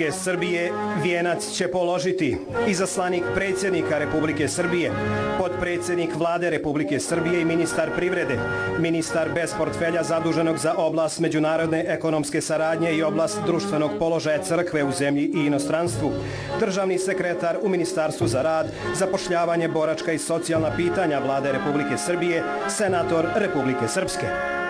Republike Srbije vijenac će položiti izaslanik predsjednika Republike Srbije, potpredsjednik Vlade Republike Srbije i ministar privrede, ministar bez portfelja zaduženog za oblast međunarodne ekonomske saradnje i oblast društvenog položaja crkve u zemlji i inostranstvu, državni sekretar u Ministarstvu za rad, zapošljavanje, boračka i socijalna pitanja Vlade Republike Srbije, senator Republike Srpske.